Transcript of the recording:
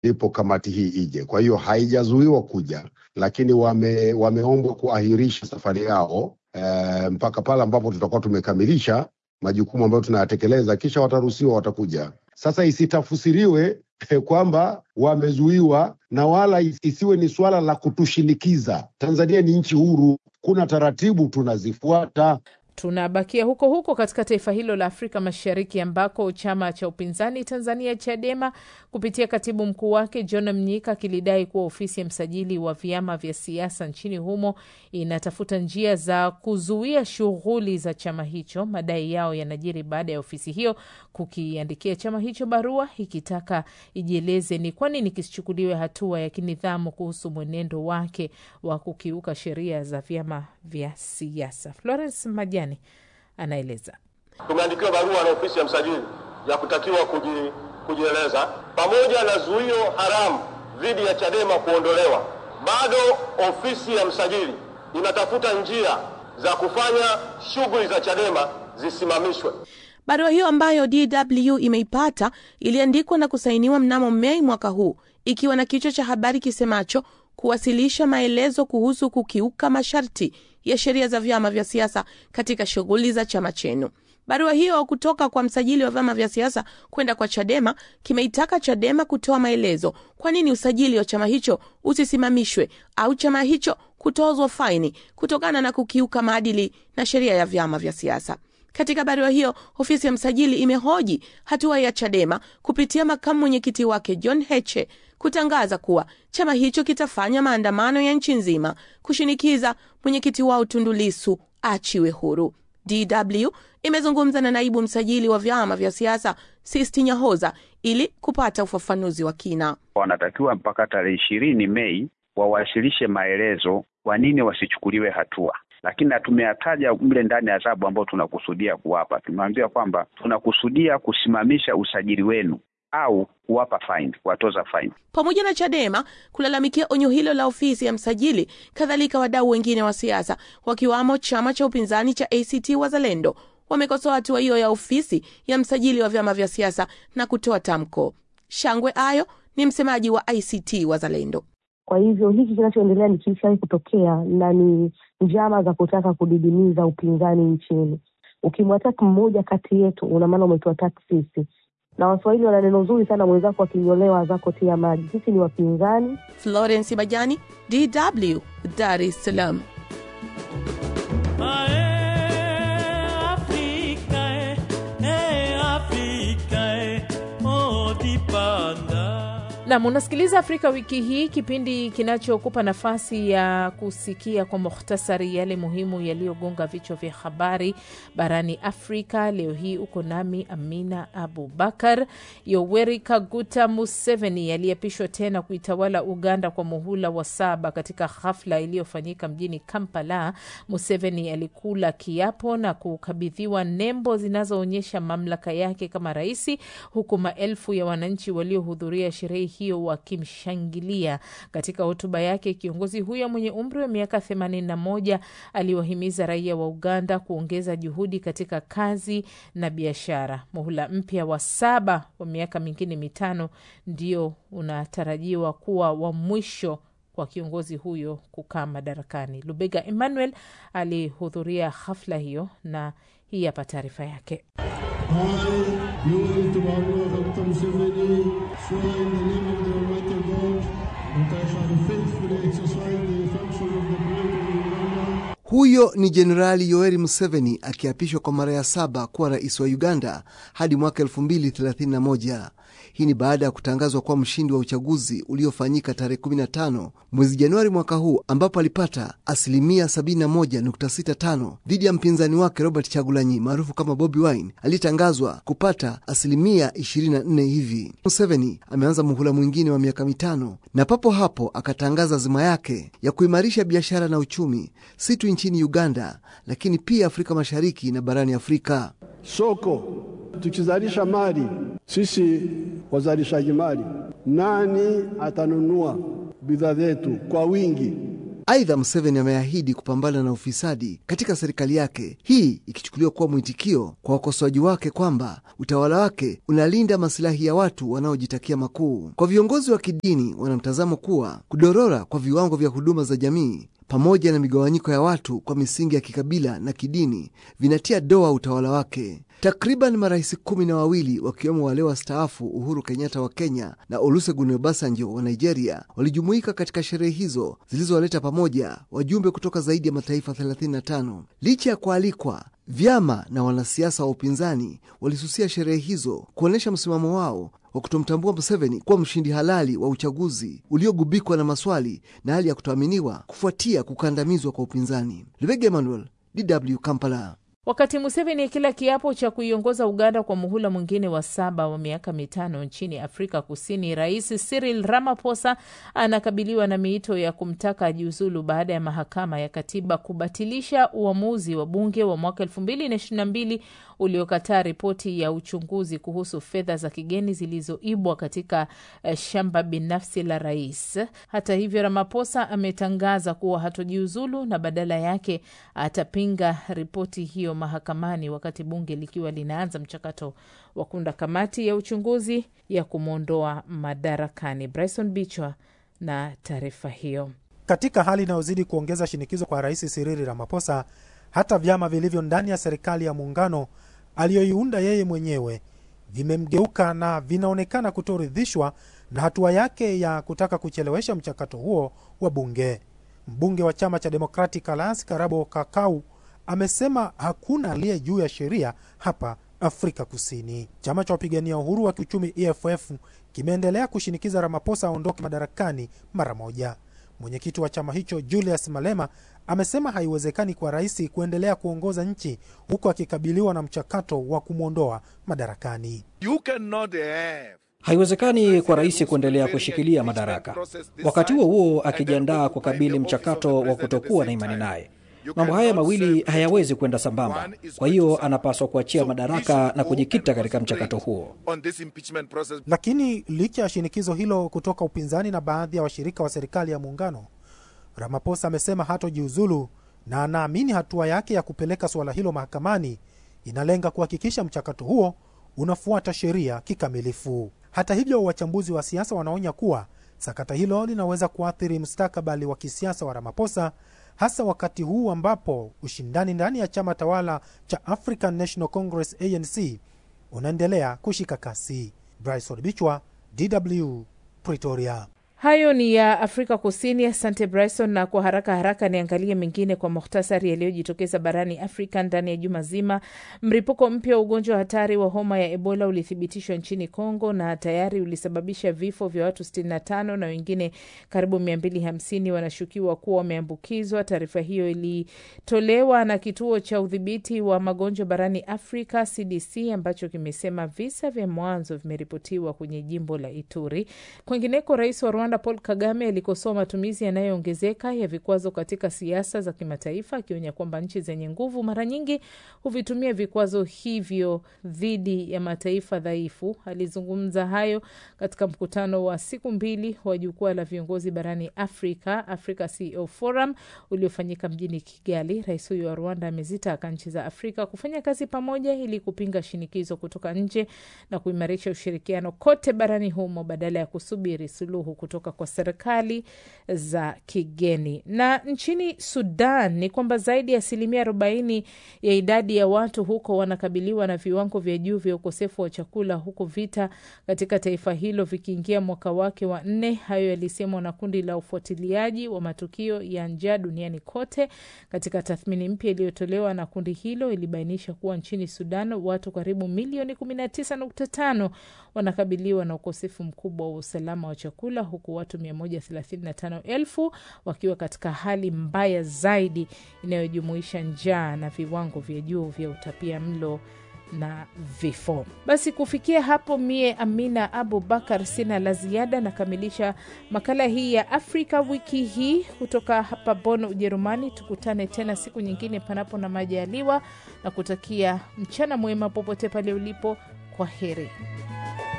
ndipo kamati hii ije. Kwa hiyo haijazuiwa kuja, lakini wameombwa kuahirisha safari yao mpaka pale ambapo tutakuwa tumekamilisha majukumu ambayo tunayatekeleza, kisha wataruhusiwa, watakuja. Sasa isitafsiriwe kwamba wamezuiwa, na wala isiwe ni swala la kutushinikiza. Tanzania ni nchi huru, kuna taratibu tunazifuata. Tunabakia huko huko katika taifa hilo la Afrika Mashariki ambako chama cha upinzani Tanzania Chadema kupitia katibu mkuu wake John Mnyika kilidai kuwa ofisi ya msajili wa vyama vya siasa nchini humo inatafuta njia za kuzuia shughuli za chama hicho. Madai yao yanajiri baada ya ofisi hiyo kukiandikia chama hicho barua ikitaka ijieleze ni kwa nini kisichukuliwe hatua ya kinidhamu kuhusu mwenendo wake wa kukiuka sheria za vyama vya siasa. Florence Majani anaeleza. Tumeandikiwa barua na ofisi ya msajili ya kutakiwa kujieleza pamoja na zuio haramu dhidi ya Chadema kuondolewa. Bado ofisi ya msajili inatafuta njia za kufanya shughuli za Chadema zisimamishwe. Barua hiyo ambayo DW imeipata iliandikwa na kusainiwa mnamo Mei mwaka huu, ikiwa na kichwa cha habari kisemacho kuwasilisha maelezo kuhusu kukiuka masharti ya sheria za vyama vya siasa katika shughuli za chama chenu. Barua hiyo kutoka kwa msajili wa vyama vya siasa kwenda kwa Chadema kimeitaka Chadema kutoa maelezo kwa nini usajili wa chama hicho usisimamishwe au chama hicho kutozwa faini kutokana na kukiuka maadili na sheria ya vyama vya siasa. Katika barua hiyo, ofisi ya msajili imehoji hatua ya Chadema kupitia makamu mwenyekiti wake John Heche kutangaza kuwa chama hicho kitafanya maandamano ya nchi nzima kushinikiza mwenyekiti wao Tundu Lissu achiwe huru. DW imezungumza na naibu msajili wa vyama vya siasa Sisti Nyahoza ili kupata ufafanuzi wa kina. Wanatakiwa mpaka tarehe 20 Mei wawasilishe maelezo kwa nini wasichukuliwe hatua. Lakini tumeyataja mle ndani ya adhabu ambao tunakusudia kuwapa. Tumeambia kwamba tunakusudia kusimamisha usajili wenu au kuwapa fine, kuwatoza fine. Pamoja na Chadema kulalamikia onyo hilo la ofisi ya msajili, kadhalika wadau wengine wa siasa wakiwamo chama cha upinzani cha ACT Wazalendo wamekosoa hatua hiyo ya ofisi ya msajili wa vyama vya siasa na kutoa tamko. Shangwe Ayo ni msemaji wa ACT Wazalendo. Kwa hivyo hiki kinachoendelea ni kisha kutokea na ni njama za kutaka kudidimiza upinzani nchini. Ukimwataka mmoja kati yetu una maana umetuataka sisi. Na Waswahili wana neno nzuri sana, mwenzako akinyolewa zako tia maji. Sisi ni wapinzani. Florence Majani, DW, Dar es Salaam. Na unasikiliza Afrika Wiki Hii, kipindi kinachokupa nafasi ya kusikia kwa mukhtasari yale muhimu yaliyogonga vichwa vya habari barani Afrika. Leo hii uko nami Amina Abubakar. Yoweri Kaguta Museveni aliapishwa tena kuitawala Uganda kwa muhula wa 7 katika hafla iliyofanyika mjini Kampala. Museveni alikula kiapo na kukabidhiwa nembo zinazoonyesha mamlaka yake kama rais, huku maelfu ya wananchi waliohudhuria sherehe hiyo wakimshangilia. Katika hotuba yake, kiongozi huyo mwenye umri wa miaka 81 aliwahimiza raia wa Uganda kuongeza juhudi katika kazi na biashara. Muhula mpya wa 7 wa miaka mingine 5 ndio unatarajiwa kuwa wa mwisho kwa kiongozi huyo kukaa madarakani. Lubega Emmanuel alihudhuria hafla hiyo na hii hapa taarifa yake. Huyo ni Jenerali Yoweri Museveni akiapishwa kwa mara ya 7 kuwa rais wa Uganda hadi mwaka 2031. Hii ni baada ya kutangazwa kwa mshindi wa uchaguzi uliofanyika tarehe 15 mwezi Januari mwaka huu, ambapo alipata 71.65% dhidi ya mpinzani wake Robert Chagulanyi maarufu kama Bobi Wine alitangazwa kupata 24% hivi. Museveni ameanza muhula mwingine wa miaka 5 na papo hapo akatangaza azma yake ya kuimarisha biashara na uchumi si tu nchini Uganda lakini pia Afrika Mashariki na barani Afrika. Soko tukizalisha mali, sisi wazalishaji mali, nani atanunua bidhaa zetu kwa wingi? Aidha, Museveni ameahidi kupambana na ufisadi katika serikali yake, hii ikichukuliwa kuwa mwitikio kwa wakosoaji wake kwamba utawala wake unalinda maslahi ya watu wanaojitakia makuu. Kwa viongozi wa kidini, wanamtazamo kuwa kudorora kwa viwango vya huduma za jamii pamoja na migawanyiko ya watu kwa misingi ya kikabila na kidini vinatia doa utawala wake. Takriban marais 12 wakiwemo wale wastaafu Uhuru Kenyatta wa Kenya na Olusegun Obasanjo wa Nigeria walijumuika katika sherehe hizo zilizowaleta pamoja wajumbe kutoka zaidi ya mataifa 35. Licha ya kualikwa, vyama na wanasiasa wa upinzani walisusia sherehe hizo kuonesha msimamo wao wa kutomtambua Museveni kuwa mshindi halali wa uchaguzi uliogubikwa na maswali na hali ya kutoaminiwa kufuatia kukandamizwa kwa upinzani. Lebege Emmanuel, DW Kampala. Wakati Museveni kila kiapo cha kuiongoza Uganda kwa muhula mwingine wa 7 wa miaka 5 nchini Afrika Kusini, Rais Cyril Ramaphosa anakabiliwa na miito ya kumtaka ajiuzulu baada ya mahakama ya katiba kubatilisha uamuzi wa bunge wa mwaka 2022 uliokataa ripoti ya uchunguzi kuhusu fedha za kigeni zilizoibwa katika shamba binafsi la rais. Hata hivyo, Ramaphosa ametangaza kuwa hatojiuzulu na badala yake atapinga ripoti hiyo mahakamani, wakati bunge likiwa linaanza mchakato wa kuunda kamati ya uchunguzi ya kumwondoa madarakani. Bryson Bichwa na taarifa hiyo. Katika hali inayozidi kuongeza shinikizo kwa Rais Cyril Ramaphosa, hata vyama vilivyo ndani ya serikali ya muungano aliyoiunda yeye mwenyewe vimemgeuka na vinaonekana kutoridhishwa na hatua yake ya kutaka kuchelewesha mchakato huo wa bunge. Mbunge wa chama cha Democratic Alliance Karabo Kakau amesema hakuna aliye juu ya sheria hapa Afrika Kusini. Chama cha wapigania uhuru wa kiuchumi EFF kimeendelea kushinikiza Ramaphosa aondoke madarakani mara moja. Mwenyekiti wa chama hicho Julius Malema amesema haiwezekani kwa rais kuendelea kuongoza nchi huku akikabiliwa na mchakato wa kumwondoa madarakani. Haiwezekani kwa rais kuendelea kushikilia madaraka, wakati huo akijiandaa kukabili mchakato wa kutokuwa na imani naye. Mambo haya mawili hayawezi kwenda sambamba. Kwa hiyo anapaswa kuachia madaraka na kujikita katika mchakato huo. Lakini licha ya shinikizo hilo kutoka upinzani na baadhi ya washirika wa serikali ya muungano, Ramaphosa amesema hatojiuzulu na anaamini hatua yake ya kupeleka suala hilo mahakamani inalenga kuhakikisha mchakato huo unafuata sheria kikamilifu. Hata hivyo, wachambuzi wa siasa wanaonya kuwa sakata hilo linaweza kuathiri mustakabali wa kisiasa wa Ramaphosa, hasa wakati huu ambapo ushindani ndani ya chama tawala cha African National Congress ANC unaendelea kushika kasi. Bryson Bichwa, DW, Pretoria. Hayo ni ya Afrika Kusini. Asante Bryson, na kwa haraka niangalie mengine kwa muhtasari yaliyojitokeza barani Afrika ndani ya juma zima. Mripuko mpya wa ugonjwa hatari wa homa ya Ebola ulithibitishwa nchini Kongo na tayari ulisababisha vifo vya watu 65 na wengine karibu 250 wanashukiwa kuwa wameambukizwa. Taarifa hiyo ilitolewa na kituo cha udhibiti wa magonjwa barani Afrika CDC, ambacho kimesema visa vya mwanzo vimeripotiwa kwenye jimbo la Ituri. Kwingineko, Rais wa Rwanda Paul Kagame alikosoa matumizi yanayoongezeka ya vikwazo katika siasa za kimataifa, akionya kwamba nchi zenye nguvu mara nyingi huvitumia vikwazo hivyo dhidi ya mataifa dhaifu. Alizungumza hayo katika mkutano wa siku 2 wa jukwaa la viongozi barani Afrika, Africa CEO Forum, uliofanyika mjini Kigali. Rais huyo wa Rwanda amezitaka nchi za Afrika kufanya kazi pamoja ili kupinga shinikizo kutoka nje na kuimarisha ushirikiano kote barani humo badala ya kusubiri suluhu kutoka kwa serikali za kigeni. Na nchini Sudan ni kwamba zaidi ya 40% ya idadi ya watu huko wanakabiliwa na viwango vya juu vya ukosefu wa chakula, huku vita katika taifa hilo vikiingia mwaka wake wa 4. Hayo yalisemwa na kundi la ufuatiliaji wa matukio ya njaa duniani kote. Katika tathmini mpya iliyotolewa na kundi hilo, ilibainisha kuwa nchini Sudan watu karibu milioni 19.5 wanakabiliwa na ukosefu mkubwa wa usalama wa chakula, huku watu 135,000 wakiwa katika hali mbaya zaidi inayojumuisha njaa na viwango vya juu vya utapia mlo na vifo. Basi kufikia hapo, mie Amina Abubakar sina la ziada, na kamilisha makala hii ya Afrika wiki hii kutoka hapa Bonn, Ujerumani. Tukutane tena siku nyingine panapo na majaliwa, na kutakia mchana mwema popote pale ulipo. Kwa heri.